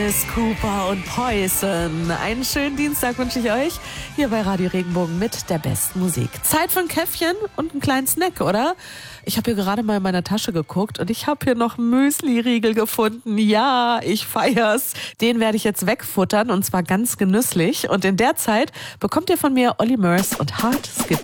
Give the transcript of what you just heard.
Alice Cooper und Poison. Einen schönen Dienstag wünsche ich euch hier bei Radio Regenbogen mit der besten Musik. Zeit für ein Käffchen und einen kleinen Snack, oder? Ich habe hier gerade mal in meiner Tasche geguckt und ich habe hier noch Müsli-Riegel gefunden. Ja, ich feier's. Den werde ich jetzt wegfuttern und zwar ganz genüsslich. Und in der Zeit bekommt ihr von mir Olly Murs und Hard Skip